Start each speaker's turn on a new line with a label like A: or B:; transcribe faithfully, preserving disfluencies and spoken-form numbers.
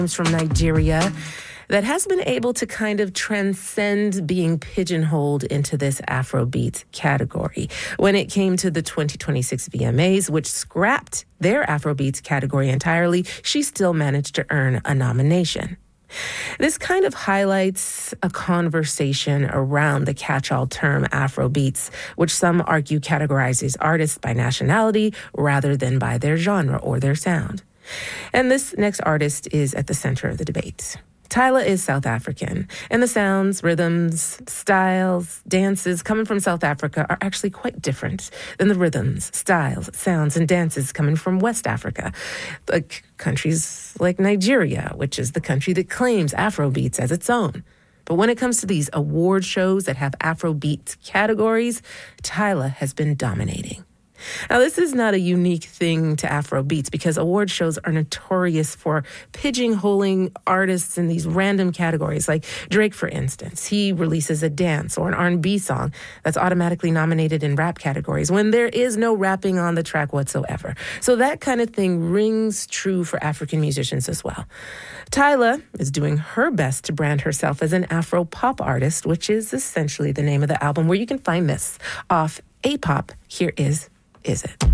A: from Nigeria that has been able to kind of transcend being pigeonholed into this Afrobeat category. When it came to the twenty twenty-six V M As, which scrapped their Afrobeat category entirely, she still managed to earn a nomination. This kind of highlights a conversation around the catch-all term Afrobeats, which some argue categorizes artists by nationality rather than by their genre or their sound. And this next artist is at the center of the debate. Tyla is South African, and the sounds, rhythms, styles, dances coming from South Africa are actually quite different than the rhythms, styles, sounds, and dances coming from West Africa, like countries like Nigeria, which is the country that claims Afrobeats as its own. But when it comes to these award shows that have Afrobeat categories, Tyla has been dominating. Now, this is not a unique thing to Afrobeats because award shows are notorious for pigeonholing artists in these random categories. Like Drake, for instance, he releases a dance or an R and B song that's automatically nominated in rap categories when there is no rapping on the track whatsoever. So that kind of thing rings true for African musicians as well. Tyla is doing her best to brand herself as an Afro-pop artist, which is essentially the name of the album where you can find this off A-Pop. Here is Is It?